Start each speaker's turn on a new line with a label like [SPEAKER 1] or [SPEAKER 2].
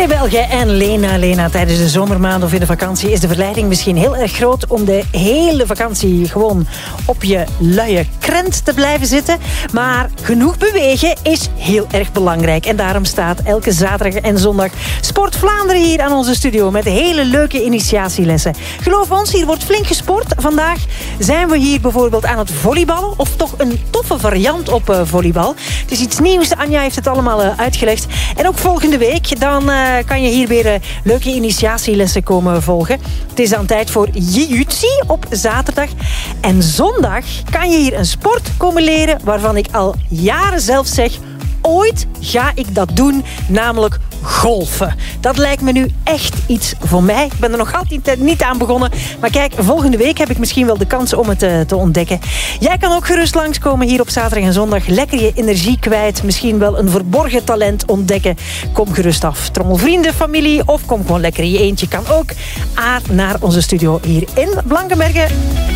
[SPEAKER 1] Belge en Lena. Tijdens de zomermaand of in de vakantie is de verleiding misschien heel erg groot om de hele vakantie gewoon op je luie krent te blijven zitten. Maar genoeg bewegen is heel erg belangrijk. En daarom staat elke zaterdag en zondag Sport Vlaanderen hier aan onze studio met hele leuke initiatielessen. Geloof ons, hier wordt flink gesport. Vandaag zijn we hier bijvoorbeeld aan het volleyballen. Of toch een toffe variant op volleybal. Het is iets nieuws. Anja heeft het allemaal uitgelegd. En ook volgende week dan kan je hier weer leuke initiatielessen komen volgen. Het is dan tijd voor Jiu-Jitsu op zaterdag. En zondag kan je hier een sport komen leren waarvan ik al jaren zelf zeg, ooit ga ik dat doen, namelijk golfen. Dat lijkt me nu echt iets voor mij. Ik ben er nog altijd niet aan begonnen. Maar kijk, volgende week heb ik misschien wel de kans om het te ontdekken. Jij kan ook gerust langskomen hier op zaterdag en zondag. Lekker je energie kwijt. Misschien wel een verborgen talent ontdekken. Kom gerust af. Trommel vrienden, familie of kom gewoon lekker in je eentje. Kan ook naar onze studio hier in Blankenberge.